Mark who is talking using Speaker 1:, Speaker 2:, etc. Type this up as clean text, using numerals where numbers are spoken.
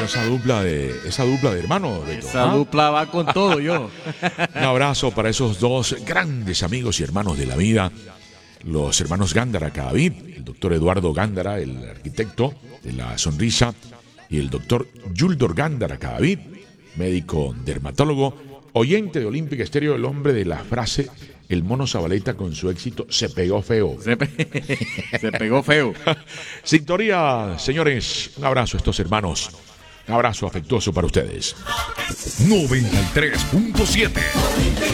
Speaker 1: esa dupla de hermanos.
Speaker 2: Esa dupla va con todo, yo.
Speaker 1: Un abrazo para esos dos grandes amigos y hermanos de la vida, los hermanos Gándara Cadavid, el doctor Eduardo Gándara, el arquitecto de la sonrisa, y el doctor Yuldor Gándara Cadavid, médico dermatólogo, oyente de Olímpica Estéreo, el hombre de la frase "el Mono Zabaleta con su éxito se pegó feo".
Speaker 2: Se pegó feo.
Speaker 1: Sintonía, señores, un abrazo a estos hermanos, un abrazo afectuoso para ustedes.
Speaker 3: 93.7